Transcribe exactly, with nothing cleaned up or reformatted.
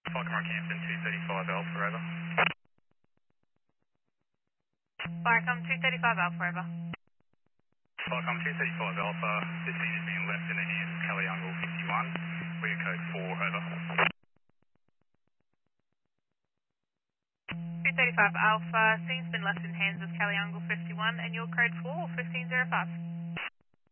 Falcon Campton two thirty-five Alpha, over. Falcon two thirty-five Alpha, over. Falcon two thirty-five Alpha, this scene is being left in the hands of Kelly Ungle fifty-one. We are code four, over. two thirty-five Alpha, scene's been left in hands of Kelly Ungle fifty-one, and your code four, fifteen zero five.